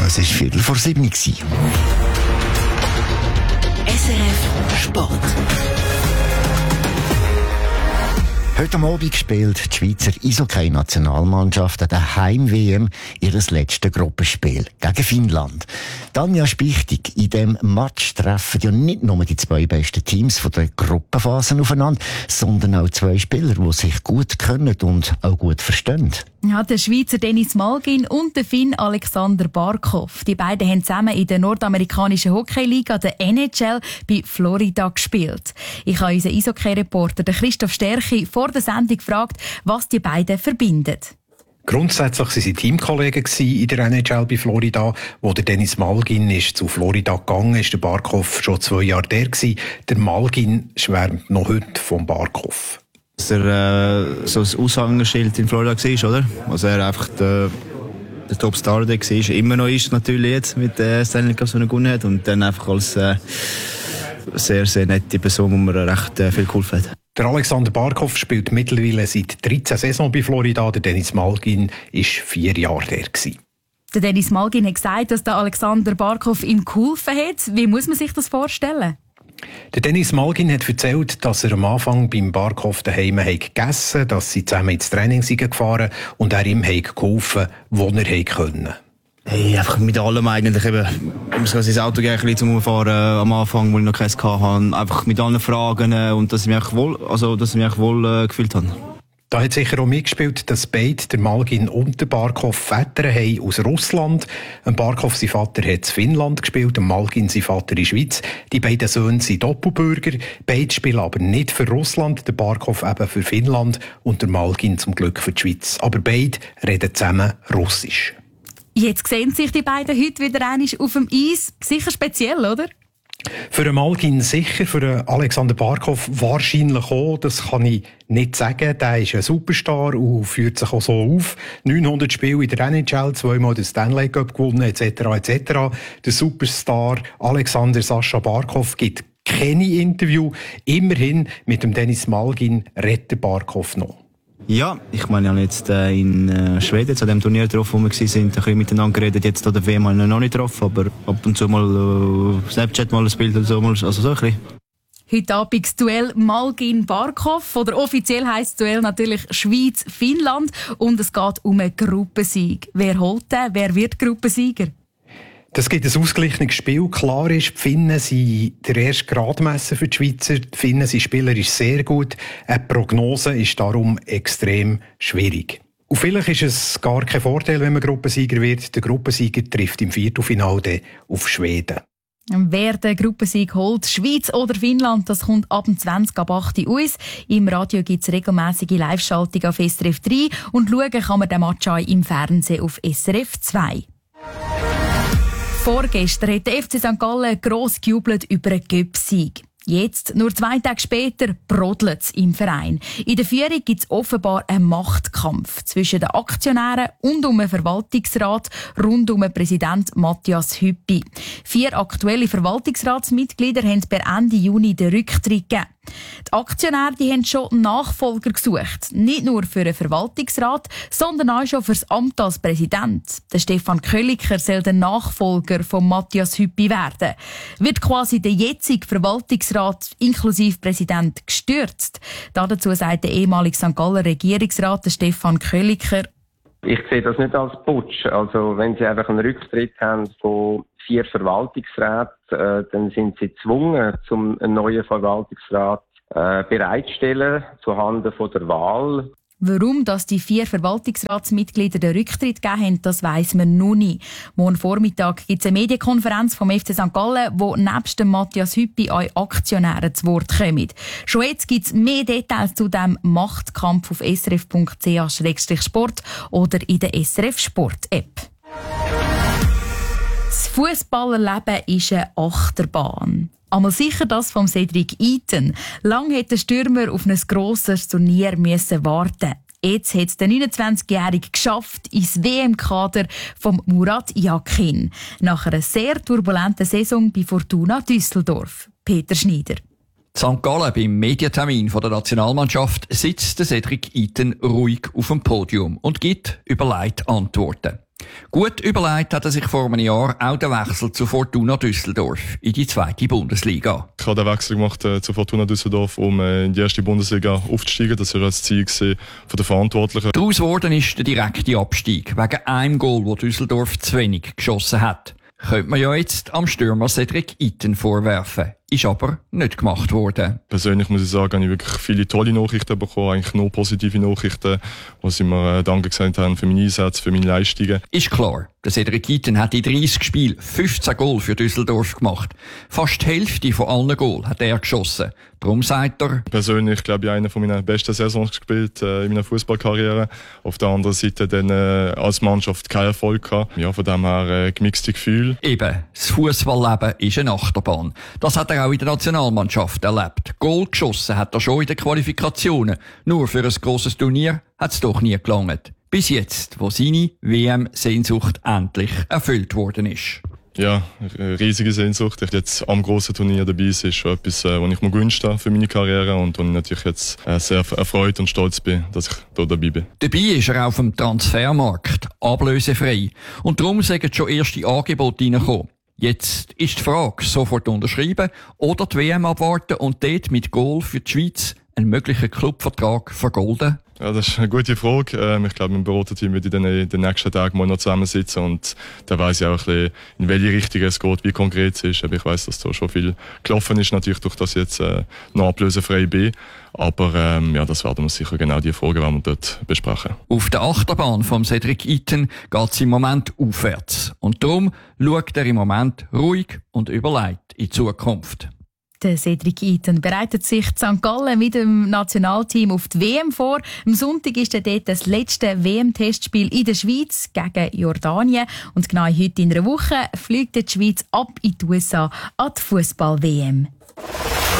Es war 6:45. SRF Sport. Heute Abend spielt die Schweizer Eishockey-Nationalmannschaft an der Heim-WM ihres letzten Gruppenspiel gegen Finnland. Tanja Spichtig, in diesem Match treffen ja nicht nur die zwei besten Teams von der Gruppenphase aufeinander, sondern auch zwei Spieler, die sich gut kennen und auch gut verstehen. Ja, der Schweizer Dennis Malgin und der Finn Alexander Barkov. Die beiden haben zusammen in der nordamerikanischen Hockeyliga, der NHL, bei Florida gespielt. Ich habe unseren Eishockey-Reporter Christoph Stärchi vor der Sendung gefragt, was die beiden verbindet. Grundsätzlich waren sie Teamkollegen in der NHL bei Florida. Wo der Dennis Malgin ist zu Florida gegangen ist, der Barkov schon 2 Jahre der gewesen. Der Malgin schwärmt noch heute vom Barkov. Dass er so ein Aushängeschild in Florida war, oder? Also er einfach der Topstar der war, immer noch ist natürlich jetzt mit der Stanley Cup, so gewonnen hat. Und dann einfach als sehr, sehr nette Person, wo mir recht viel geholfen hat. Der Alexander Barkov spielt mittlerweile seit 13 Saisons bei Florida. Der Dennis Malgin war 4 Jahre der gewesen. Der Dennis Malgin hat gesagt, dass der Alexander Barkov ihm geholfen hat. Wie muss man sich das vorstellen? Der Dennis Malgin hat erzählt, dass er am Anfang beim Barkov daheim gegessen hat, dass sie zusammen ins Training gefahren und er ihm geholfen, wo er konnte. Hey, einfach mit allem eigentlich. Eben, ich muss ins Auto gehen, zum Umfahren am Anfang, wo ich noch keins hatte. Einfach mit allen Fragen und dass ich mich wohl gefühlt habe. Da hat sicher auch mitgespielt, dass beide, der Malgin und der Barkov, Väter haben aus Russland. Barkov, sein Vater, hat in Finnland gespielt, Malgin, sein Vater, in der Schweiz. Die beiden Söhne sind Doppelbürger. Beide spielen aber nicht für Russland, der Barkov eben für Finnland und der Malgin zum Glück für die Schweiz. Aber beide reden zusammen Russisch. Jetzt sehen sich die beiden heute wieder einmal auf dem Eis. Sicher speziell, oder? Für den Malgin sicher, für den Alexander Barkov wahrscheinlich auch. Das kann ich nicht sagen. Der ist ein Superstar und führt sich auch so auf. 900 Spiele in der NHL, 2-mal den Stanley Cup gewonnen, etc. etc. Der Superstar Alexander Sascha Barkov gibt keine Interview. Immerhin mit dem Dennis Malgin redet Barkov noch. Ja, ich meine, ich habe jetzt in Schweden zu dem Turnier getroffen, wo wir waren, ein bisschen miteinander geredet. Jetzt an der WM noch nicht getroffen, aber ab und zu mal Snapchat mal ein Bild oder so, also so ein bisschen. Heute Abend das Duell Malgin-Barkov. Oder offiziell heisst das Duell natürlich Schweiz-Finnland. Und es geht um einen Gruppensieg. Wer holt den? Wer wird Gruppensieger? Das gibt ein ausgeglichenes Spiel. Klar ist, die Finnen sind der erste Gradmesser für die Schweizer. Die Finnen sind spielerisch sehr gut. Eine Prognose ist darum extrem schwierig. Und vielleicht ist es gar kein Vorteil, wenn man Gruppensieger wird. Der Gruppensieger trifft im Viertelfinale auf Schweden. Wer den Gruppensieg holt, Schweiz oder Finnland, das kommt ab dem 20:08 uns. Im Radio gibt es regelmässige Live-Schaltung auf SRF 3 und schauen kann man den Match auch im Fernsehen auf SRF 2. Vorgestern hat der FC St. Gallen gross gejubelt über einen Göpp-Sieg. Jetzt, nur 2 Tage später, brodelt es im Verein. In der Führung gibt es offenbar einen Machtkampf zwischen den Aktionären und um den Verwaltungsrat rund um den Präsident Matthias Hüppi. 4 aktuelle Verwaltungsratsmitglieder haben per Ende Juni den Rücktritt gegeben. Die Aktionäre haben schon Nachfolger gesucht. Nicht nur für den Verwaltungsrat, sondern auch schon für das Amt als Präsident. Der Stefan Kölliker soll der Nachfolger von Matthias Hüppi werden. Wird quasi der jetzige Verwaltungsrat inklusive Präsident gestürzt? Dazu sagt der ehemalige St. Galler Regierungsrat Stefan Kölliker: Ich sehe das nicht als Putsch. Also wenn Sie einfach einen Rücktritt haben von 4 Verwaltungsräten, dann sind Sie gezwungen, einen neuen Verwaltungsrat bereitstellen zuhanden von der Wahl. Warum dass die 4 Verwaltungsratsmitglieder den Rücktritt gegeben haben, das weiss man noch nicht. Morgen Vormittag gibt es eine Medienkonferenz vom FC St. Gallen, wo nebst dem Matthias Hüppi auch Aktionäre zu Wort kommen. Schon jetzt gibt es mehr Details zu diesem Machtkampf auf srf.ch/sport oder in der SRF Sport App. Das Fußballerleben ist eine Achterbahn. Einmal sicher das von Cedric Iten. Lang hätte der Stürmer auf ein grosses Turnier warten. Jetzt hat es der 29-Jährige geschafft ins WM-Kader von Murat Yakin. Nach einer sehr turbulenten Saison bei Fortuna Düsseldorf. Peter Schneider. St. Gallen beim Medientermin der Nationalmannschaft sitzt der Cedric Iten ruhig auf dem Podium und gibt überlegt Antworten. Gut überlegt hat er sich vor einem Jahr auch den Wechsel zu Fortuna Düsseldorf in die 2. Bundesliga. Ich habe den Wechsel gemacht zu Fortuna Düsseldorf, um in die 1. Bundesliga aufzusteigen. Das war das Ziel von den Verantwortlichen. Daraus geworden ist der direkte Abstieg, wegen einem Goal, das Düsseldorf zu wenig geschossen hat. Könnte man ja jetzt am Stürmer Cedric Itten vorwerfen. Ist aber nicht gemacht worden. Persönlich muss ich sagen, habe ich wirklich viele tolle Nachrichten bekommen, eigentlich nur positive Nachrichten, wo sie mir Danke gesagt haben für meinen Einsatz, für meine Leistungen. Ist klar, der Cedric Itten hat in 30 Spielen 15 Goal für Düsseldorf gemacht. Fast die Hälfte von allen Goal hat er geschossen. Darum sagt er... Persönlich, glaube ich, eine von meiner besten Saisons gespielt in meiner Fußballkarriere. Auf der anderen Seite dann als Mannschaft keinen Erfolg gehabt. Ja, von dem her gemixte Gefühle. Eben, das Fußballleben ist eine Achterbahn. Das hat er auch in der Nationalmannschaft erlebt. Goal geschossen hat er schon in den Qualifikationen. Nur für ein grosses Turnier hat es doch nie gelangt. Bis jetzt, wo seine WM-Sehnsucht endlich erfüllt worden ist. Ja, eine riesige Sehnsucht. Ich jetzt am grossen Turnier dabei sein, ist schon etwas, was ich mir gewünscht habe für meine Karriere und wo ich natürlich jetzt sehr erfreut und stolz bin, dass ich hier dabei bin. Dabei ist er auf dem Transfermarkt ablösefrei und darum sind schon erste Angebote reingekommen. Jetzt ist die Frage, sofort unterschreiben oder die WM abwarten und dort mit Goal für die Schweiz einen möglichen Clubvertrag vergolden? Ja, das ist eine gute Frage. Ich glaube, im Beraterteam würde ich dann in den nächsten Tagen mal noch zusammensitzen und da weiss ich auch ein bisschen, in welche Richtung es geht, wie konkret es ist. Aber ich weiss, dass da schon viel gelaufen ist, natürlich durch das jetzt noch ablösefrei bin. Aber ja, das werden wir sicher genau die Fragen, die wir dort besprechen. Auf der Achterbahn von Cedric Itten geht es im Moment aufwärts. Und darum schaut er im Moment ruhig und überlegt in die Zukunft. Der Cedric Itten bereitet sich St. Gallen mit dem Nationalteam auf die WM vor. Am Sonntag ist dort das letzte WM-Testspiel in der Schweiz gegen Jordanien. Und genau heute in einer Woche fliegt die Schweiz ab in die USA an die Fußball-WM.